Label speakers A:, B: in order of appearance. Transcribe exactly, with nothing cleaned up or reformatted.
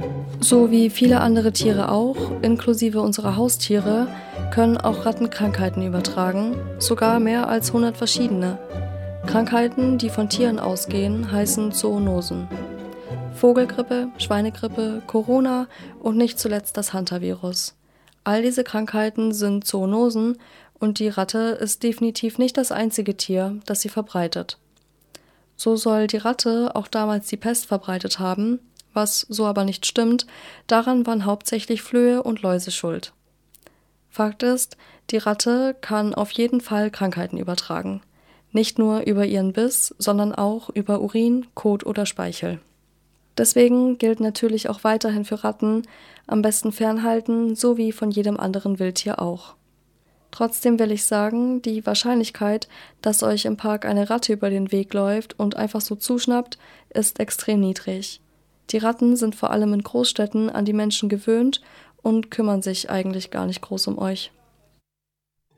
A: So wie viele andere Tiere auch, inklusive unserer Haustiere, können auch Ratten Krankheiten übertragen, sogar mehr als hundert verschiedene. Krankheiten, die von Tieren ausgehen, heißen Zoonosen. Vogelgrippe, Schweinegrippe, Corona und nicht zuletzt das Hantavirus. All diese Krankheiten sind Zoonosen und die Ratte ist definitiv nicht das einzige Tier, das sie verbreitet. So soll die Ratte auch damals die Pest verbreitet haben, was so aber nicht stimmt, daran waren hauptsächlich Flöhe und Läuse schuld. Fakt ist, die Ratte kann auf jeden Fall Krankheiten übertragen. Nicht nur über ihren Biss, sondern auch über Urin, Kot oder Speichel. Deswegen gilt natürlich auch weiterhin für Ratten, am besten fernhalten, so wie von jedem anderen Wildtier auch. Trotzdem will ich sagen, die Wahrscheinlichkeit, dass euch im Park eine Ratte über den Weg läuft und einfach so zuschnappt, ist extrem niedrig. Die Ratten sind vor allem in Großstädten an die Menschen gewöhnt und kümmern sich eigentlich gar nicht groß um euch.